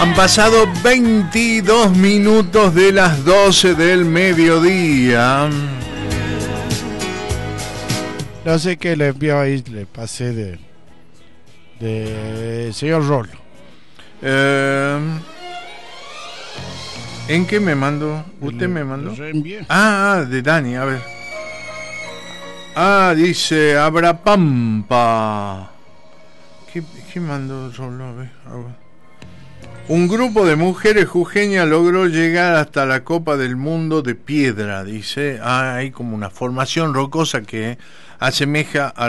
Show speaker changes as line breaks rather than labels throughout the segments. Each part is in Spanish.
Han pasado 22 minutos de las 12 del mediodía.
No sé qué le envió ahí, le pasé de señor Rolo.
¿En qué me mandó? ¿Usted me mandó?
Reenvié.
De Dani, a ver. Dice Abrapampa. ¿Qué mandó Rolo? A ver. Un grupo de mujeres jujeñas logró llegar hasta la Copa del Mundo de piedra, dice. Hay como una formación rocosa que asemeja a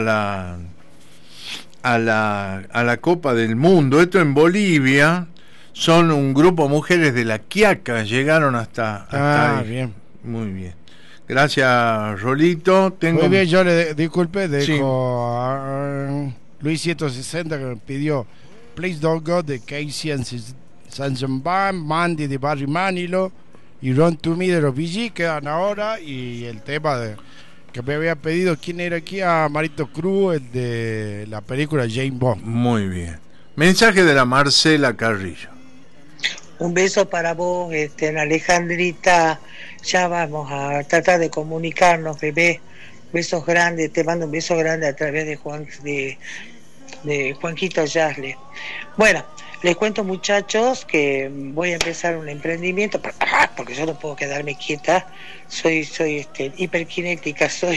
la Copa del Mundo. Esto en Bolivia. Son un grupo de mujeres de La Quiaca, llegaron hasta ahí.
Bien.
Muy bien. Gracias, Rolito.
Muy bien, yo le disculpe,
Sí.
Luis 160 que me pidió Please Don't Go de Casey and Sanzambam, Mandy de Barry Manilow y Run to Me de los VG quedan ahora, y el tema que me había pedido, ¿quién era aquí? A Marito Cruz, el de la película Jane Bond.
Muy bien. Mensaje de la Marcela Carrillo.
Un beso para vos, Alejandrita. Ya vamos a tratar de comunicarnos, bebé. Besos grandes, te mando un beso grande a través de Juanquito Yasle. Bueno, les cuento, muchachos, que voy a empezar un emprendimiento, porque yo no puedo quedarme quieta. Soy hiperkinética, soy